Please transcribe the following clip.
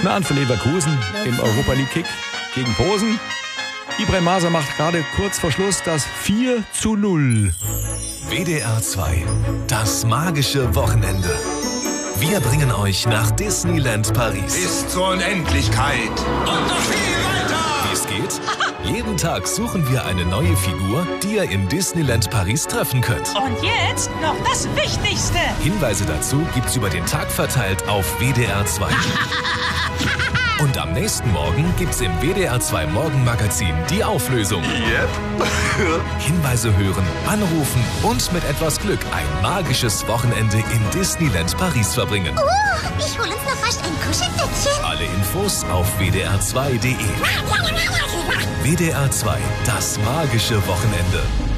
An für Leverkusen im Europa League Kick gegen Posen. Ibrahim Maser macht gerade kurz vor Schluss das 4:0. WDR 2, das magische Wochenende. Wir bringen euch nach Disneyland Paris. Bis zur Unendlichkeit. Und noch viel weiter. Wie es geht? Jeden Tag suchen wir eine neue Figur, die ihr in Disneyland Paris treffen könnt. Und jetzt noch das Wichtigste. Hinweise dazu gibt's über den Tag verteilt auf WDR 2. Und am nächsten Morgen gibt's im WDR 2 Morgenmagazin die Auflösung. Yep. Hinweise hören, anrufen und mit etwas Glück ein magisches Wochenende in Disneyland Paris verbringen. Ich hol uns noch rasch ein Kuschelbettchen. Alle Infos auf wdr2.de. WDR 2, das magische Wochenende.